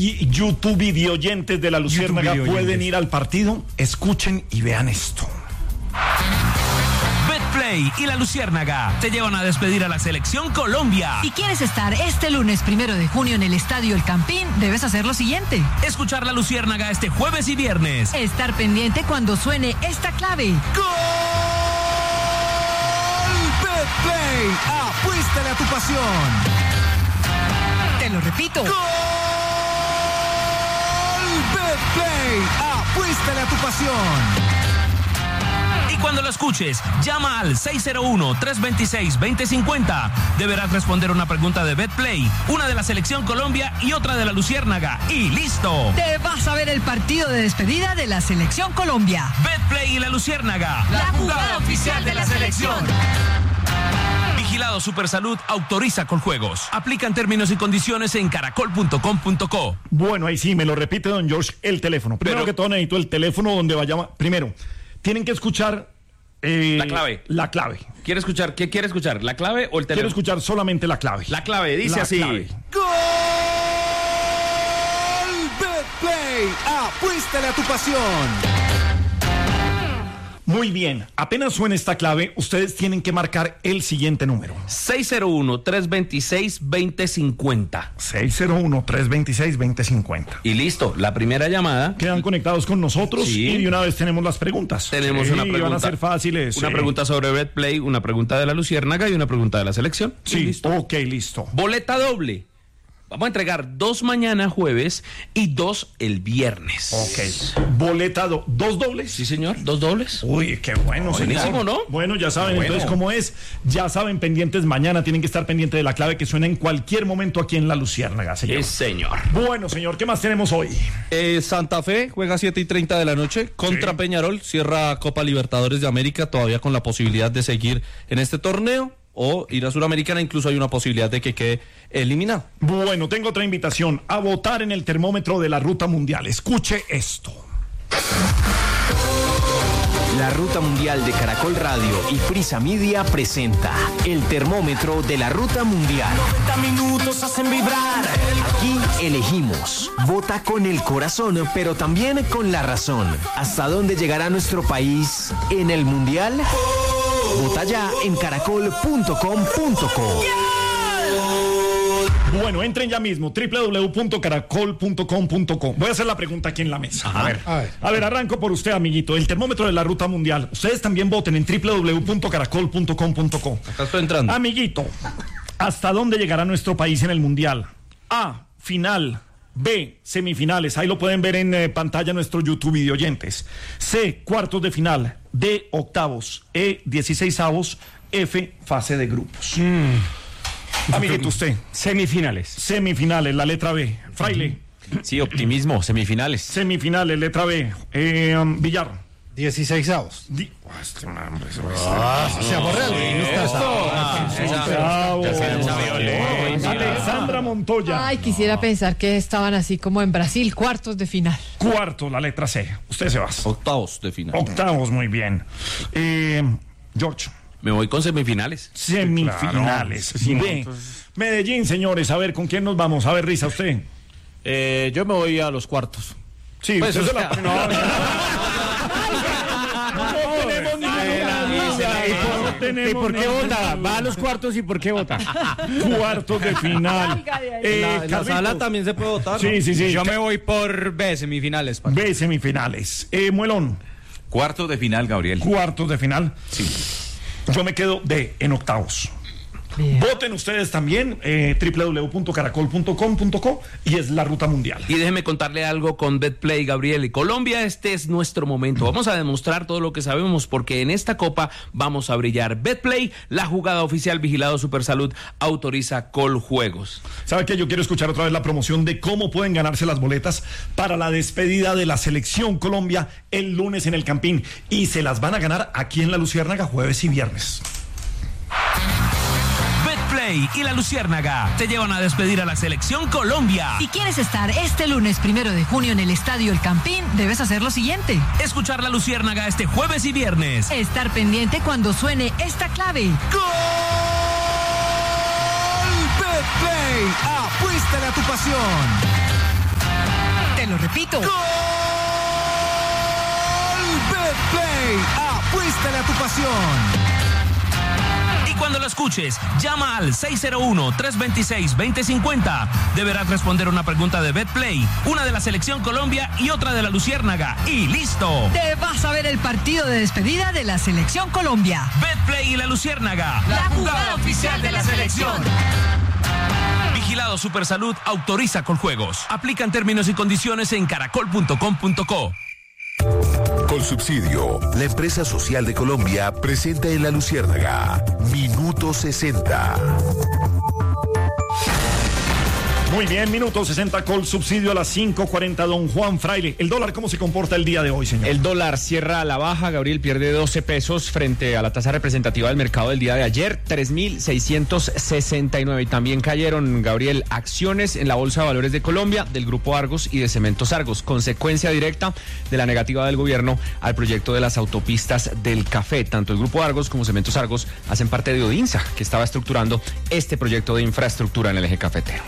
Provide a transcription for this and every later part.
Y YouTube videoyentes de la Luciérnaga pueden ir al partido. Escuchen y vean esto. Betplay y la Luciérnaga te llevan a despedir a la Selección Colombia. Si quieres estar este lunes 1 de junio en el Estadio El Campín, debes hacer lo siguiente: escuchar la Luciérnaga este jueves y viernes. Estar pendiente cuando suene esta clave. ¡Gol! Betplay, apuéstale a tu pasión. Te lo repito. ¡Gol! Betplay, apuéstale a tu pasión. Y cuando lo escuches, llama al 601-326-2050. Deberás responder una pregunta de Betplay, una de la Selección Colombia y otra de la Luciérnaga. Y ¡listo! Te vas a ver el partido de despedida de la Selección Colombia. Betplay y la Luciérnaga, la jugada oficial de la selección. Vigilado Supersalud, autoriza Coljuegos. Aplican términos y condiciones en caracol.com.co. Bueno, ahí sí, me lo repite don George, el teléfono. Primero que todo necesito el teléfono donde vaya. Primero, tienen que escuchar la clave. La clave. ¿Qué quiere escuchar? ¿La clave o el teléfono? Quiero escuchar solamente la clave. La clave, dice la así. Clave. ¡Gol! Betplay, apuéstale a tu pasión. Muy bien, apenas suene esta clave, ustedes tienen que marcar el siguiente número. 601-326-2050. 601-326-2050. Y listo, la primera llamada. Quedan conectados con nosotros y de una vez tenemos las preguntas. Tenemos una pregunta. Van a ser fáciles. Una pregunta sobre Betplay, una pregunta de la Luciérnaga y una pregunta de la selección. Sí, listo. Ok, listo. Boleta doble. Vamos a entregar 2 mañana jueves y 2 el viernes. Ok. Boleta, 2 dobles. Sí, señor, 2 dobles. Uy, qué bueno, buenísimo, señor. ¿no? Bueno, ya saben entonces cómo es. Ya saben, pendientes mañana, tienen que estar pendientes de la clave que suena en cualquier momento aquí en la Luciérnaga, señor. Sí, señor. Bueno, señor, ¿qué más tenemos hoy? Santa Fe juega 7:30 de la noche contra Peñarol, cierra Copa Libertadores de América, todavía con la posibilidad de seguir en este torneo o ir a Suramericana, incluso hay una posibilidad de que quede eliminado. Bueno, tengo otra invitación, a votar en el termómetro de la Ruta Mundial. Escuche esto. La Ruta Mundial de Caracol Radio y Prisa Media presenta el termómetro de la Ruta Mundial. 90 minutos hacen vibrar. Aquí elegimos. Vota con el corazón, pero también con la razón. ¿Hasta dónde llegará nuestro país en el Mundial? Vota ya en caracol.com.co. Bueno, entren ya mismo, www.caracol.com.co. Voy a hacer la pregunta aquí en la mesa. A ver, arranco por usted, amiguito. El termómetro de la Ruta Mundial. Ustedes también voten en www.caracol.com.co. Acá estoy entrando. Amiguito, ¿hasta dónde llegará nuestro país en el Mundial? A, final. B, semifinales. Ahí lo pueden ver en pantalla nuestro YouTube videoyentes. C, cuartos de final. D, octavos. E, 16avos. F, fase de grupos. Amiguito, usted. Semifinales, la letra B. Fraile. sí, optimismo, semifinales. Semifinales, letra B. Villar. 16avos. Este hombre, Seamos realistas. Alexandra Montoya. Ay, quisiera pensar que estaban así como en Brasil, cuartos de final. Cuarto, la letra C. Usted se va. Octavos de final. Octavos, muy bien. George. Me voy con semifinales. Semifinales. Sí, claro. B. Medellín, señores. A ver, ¿con quién nos vamos? A ver, Risa, usted. Yo me voy a los cuartos. Sí, Pues, usted o sea, no tenemos ¿Y por qué ningún vota? duda. Va a los cuartos y por qué vota. Cuartos de final. En la Carlitos. sala también se puede votar, ¿no? Sí. Yo me voy por B, semifinales. B, semifinales. Muelón. Cuartos de final, Gabriel. Cuartos de final. Sí. Yo me quedo de en octavos. Bien. Voten ustedes también, www.caracol.com.co, y es la Ruta Mundial. Y déjeme contarle algo con Betplay, Gabriel. Y Colombia, este es nuestro momento. Vamos a demostrar todo lo que sabemos porque en esta Copa vamos a brillar. Betplay, la jugada oficial, vigilado Supersalud, autoriza Coljuegos. ¿Sabe qué? Yo quiero escuchar otra vez la promoción de cómo pueden ganarse las boletas para la despedida de la Selección Colombia el lunes en el Campín. Y se las van a ganar aquí en la Luciérnaga jueves y viernes. Betplay y la Luciérnaga te llevan a despedir a la Selección Colombia. Si quieres estar este lunes 1 de junio en el Estadio El Campín, debes hacer lo siguiente: escuchar la Luciérnaga este jueves y viernes. estar pendiente cuando suene esta clave. ¡Gol! Betplay, apuéstale a tu pasión. Repito. ¡Gol! Betplay, apuéstale a tu pasión. Y cuando lo escuches, llama al 601-326-2050. Deberás responder una pregunta de Betplay, una de la Selección Colombia y otra de la Luciérnaga. ¡Y listo! Te vas a ver el partido de despedida de la Selección Colombia. Betplay y la Luciérnaga. La jugada oficial de la selección. Vigilado Supersalud autoriza Coljuegos. Aplican términos y condiciones en caracol.com.co. Colsubsidio, la empresa social de Colombia, presenta en La Luciérnaga Minuto 60. Muy bien, minuto 60 Colsubsidio a las 5:40. Don Juan Fraile, ¿el dólar cómo se comporta el día de hoy, señor? El dólar cierra a la baja, Gabriel, pierde 12 pesos frente a la tasa representativa del mercado del día de ayer, 3.669. Y también cayeron, Gabriel, acciones en la Bolsa de Valores de Colombia, del Grupo Argos y de Cementos Argos, consecuencia directa de la negativa del gobierno al proyecto de las autopistas del café. Tanto el Grupo Argos como Cementos Argos hacen parte de Odinsa, que estaba estructurando este proyecto de infraestructura en el eje cafetero.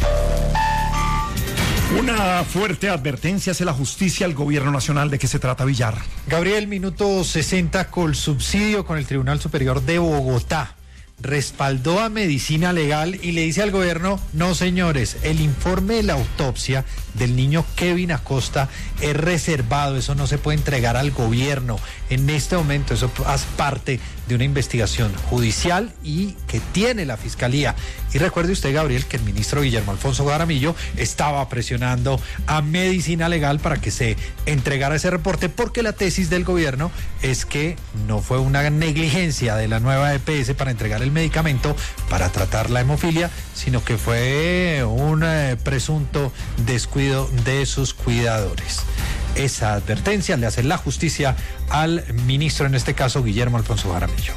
Una fuerte advertencia hace la justicia al gobierno nacional. ¿De qué se trata, Villar? Gabriel, minuto 60 Colsubsidio con el Tribunal Superior de Bogotá. Respaldó a Medicina Legal y le dice al gobierno: no, señores, el informe de la autopsia del niño Kevin Acosta es reservado, eso no se puede entregar al gobierno. En este momento eso hace parte de una investigación judicial y que tiene la Fiscalía. Y recuerde usted, Gabriel, que el ministro Guillermo Alfonso Jaramillo estaba presionando a Medicina Legal para que se entregara ese reporte, porque la tesis del gobierno es que no fue una negligencia de la nueva EPS para entregar el medicamento para tratar la hemofilia, sino que fue un presunto descuido de sus cuidadores. Esa advertencia le hace la justicia al ministro, en este caso Guillermo Alfonso Jaramillo.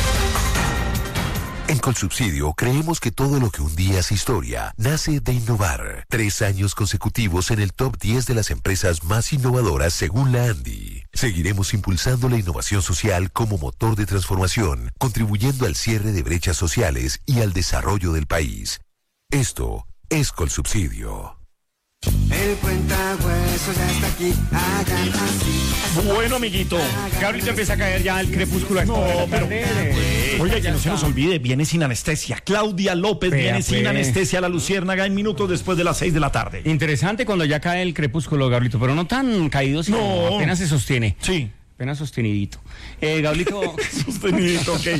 En Colsubsidio creemos que todo lo que un día es historia nace de innovar. 3 años consecutivos en el top 10 de las empresas más innovadoras según la ANDI. Seguiremos impulsando la innovación social como motor de transformación, contribuyendo al cierre de brechas sociales y al desarrollo del país. Esto es Colsubsidio. El cuentahuesos ya está aquí, hagan así. Bueno, amiguito. Gabriel, te empieza a caer ya el crepúsculo. No, pero oiga, que no se nos olvide, viene sin anestesia. Claudia López viene sin anestesia a La Luciérnaga en minutos después de las 6 de la tarde. Interesante cuando ya cae el crepúsculo, Gabrielito, pero no tan caído, sino apenas se sostiene. Sí. Apenas sostenidito. Gablito. Sostenidito, ok.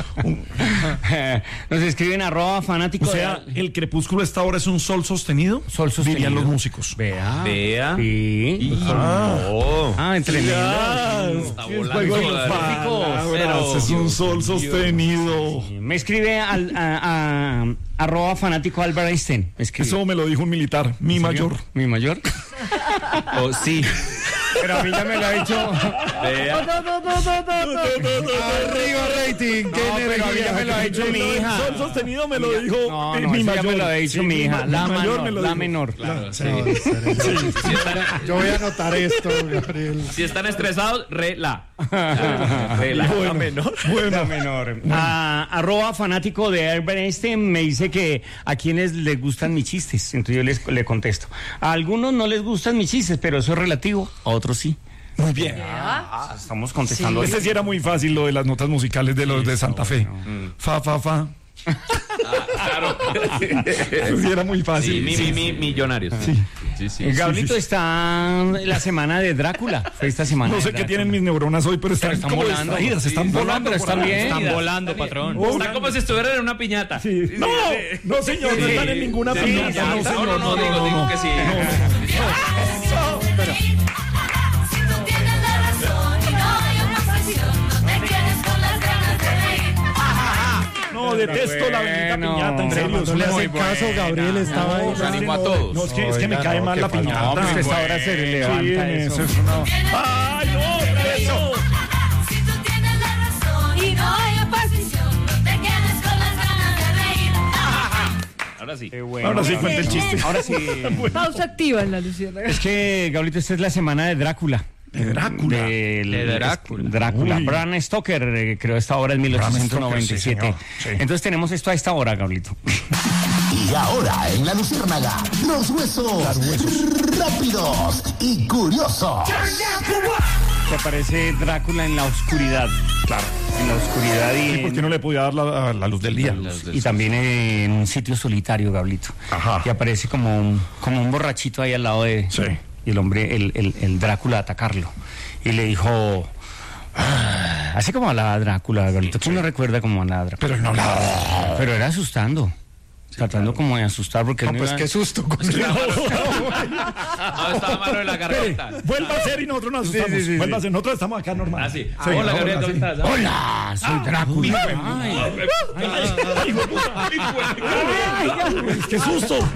Nos escriben @fanático. O sea, ¿el crepúsculo esta hora es un sol sostenido? Sol sostenido. Dirían los músicos. Vea. Sí. Tremendo. Está volando. Es un sol sostenido. Sí. Me escribe a @fanático Albert Einstein. Eso me lo dijo un militar, mi mayor. ¿Mi mayor? Sí. Pero a mí ya me lo ha dicho. Arriba rating. Pero a mí ya me lo ha dicho mi hija. Sol sostenido me lo dijo mi mayor. Ya me lo ha dicho mi hija. La menor. Claro, sí. Yo voy a anotar esto, Gabriel. Si están estresados, la menor. Bueno. La menor. @fanático de Albert Einstein me dice que a quienes les gustan mis chistes. Entonces yo le contesto. A algunos no les gustan mis chistes, pero eso es relativo. A otros sí. Muy bien. Estamos contestando. Este sí era muy fácil, lo de las notas musicales de los de Santa Fe. Fa. Claro. Eso sí era muy fácil. Millonarios. Sí. Gablito está en la semana de Drácula. Fue esta semana. No sé qué tienen mis neuronas hoy, pero están como volando. distraídas. Están volando. Están bien. Están volando, patrón. Está como si estuvieran en una piñata. Sí. No, señor, no están en ninguna piñata. No, digo que sí. No, detesto la bendita piñata, en serio. No le hace caso, Gabriel estaba ahí. Los animo a todos. No, es que me cae mal la piñata. No, pues esta hora se levanta eso. ¡Ay, no! ¡Eso! Si tú tienes la razón y no hay oposición, no te quedes con las ganas de reír. Ahora sí. Ahora sí, cuenta el chiste. Ahora sí. Pausa activa en La Luciérnaga. Es que, Gablito, esta es la semana de Drácula. De Drácula. Drácula. Uy. Bram Stoker creó esta obra en 1897. Sí. Entonces tenemos esto a esta hora, Gablito. Y ahora en La Luciérnaga, los huesos rápido. atrevidos y curiosos. Que aparece Drácula en la oscuridad. Claro. En la oscuridad y... ¿Y por qué no le podía dar la luz del día? Y también en un sitio solitario, Gablito. Ajá. Que aparece como un borrachito ahí al lado de... Sí. Y el hombre, el Drácula, a atacarlo. Y le dijo... así como hablaba Drácula, Gablito. ¿Quién no recuerda cómo hablaba Drácula? Pero no hablaba. Pero era asustando. Tratando como de asustar porque... No, pues qué susto. No, estaba malo en la garganta. Vuelva a ser y nosotros nos asustamos. Sí. Vuelva a ser, nosotros estamos acá normal. Ah, sí. Sí, Hola, ahora Gabriel, ¿cómo sí. estás? Hola, soy Drácula. ¡Qué susto!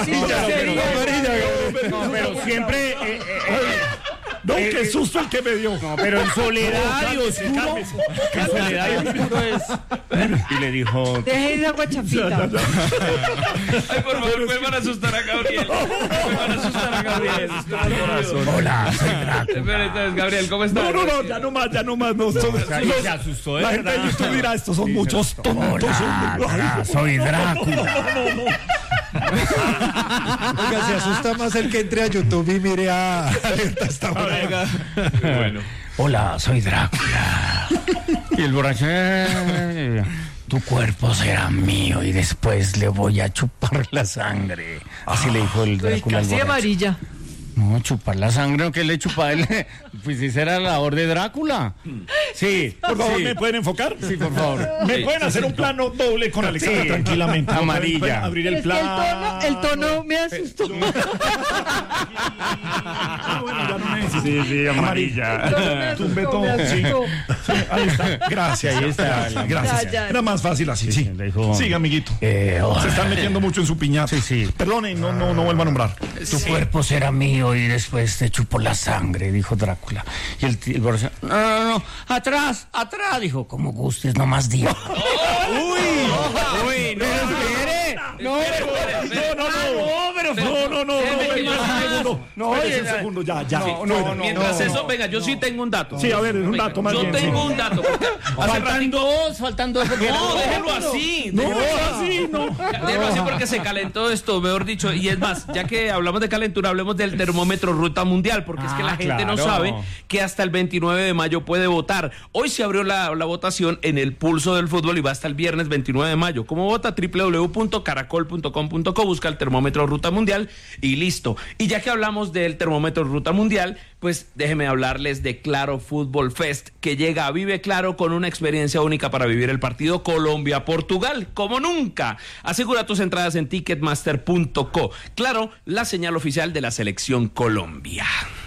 Pero siempre... No, qué susto el que me dio. No, pero en soledad y oscuro. En soledad y oscuro es... Y le dijo... Deje esa guachapita. Ay, por favor, vuelvan a asustar a Gabriel. Vuelvan a asustar a Gabriel. Hola, soy Drácula. Espera, entonces, Gabriel, ¿cómo estás? No, ya no más. No, Se asustó, la gente de YouTube dirá, estos son muchos tontos. Hola, soy Drácula. Oiga, se asusta más el que entre a YouTube y mire a Alerta hasta ahora. Bueno. Hola, soy Drácula. Y el borracho... Tu cuerpo será mío y después le voy a chupar la sangre. Así le dijo el Drácula al Casi borracho. amarilla. No, chupar la sangre, ¿o qué le chupa él? Pues esa era la labor de Drácula. Sí, Por favor, sí. ¿me pueden enfocar? Sí, por favor. ¿Me pueden hacer un plano doble con Alexandra Sí. tranquilamente? Amarilla. ¿Pueden abrir el Es que plano? el tono me asustó. Sí, amarilla. Tumbe todo. Me Sí. asustó. Sí, ahí está. Gracias. Ahí está. Gracias. Ya. Era más fácil así, sí. Le dijo- Siga, amiguito. Se están metiendo mucho en su piñata. Sí. Perdone, no vuelva a nombrar. Tu cuerpo será mío y después te chupo la sangre, dijo Drácula. Y el borracho, no, atrás, dijo, como gustes, no más digas. Uy, no. Espérese un segundo, ya. Mientras eso, venga, yo sí tengo un dato. Sí, a ver, un dato más Yo bien. tengo un dato. Faltan dos. No, déjelo así. Déjelo así porque se calentó esto, mejor dicho. Y es más, ya que hablamos de calentura, hablemos del termómetro Ruta Mundial, porque es que la gente no sabe que hasta el 29 de mayo puede votar. Hoy se abrió la votación en el Pulso del Fútbol y va hasta el viernes 29 de mayo. ¿Cómo vota? www.caracol.com.co, busca el termómetro Ruta Mundial y listo. Y ya que hablamos del termómetro Ruta Mundial, pues déjenme hablarles de Claro Fútbol Fest, que llega a Vive Claro con una experiencia única para vivir el partido Colombia-Portugal, como nunca. Asegura tus entradas en ticketmaster.co. Claro, la señal oficial de la selección Colombia.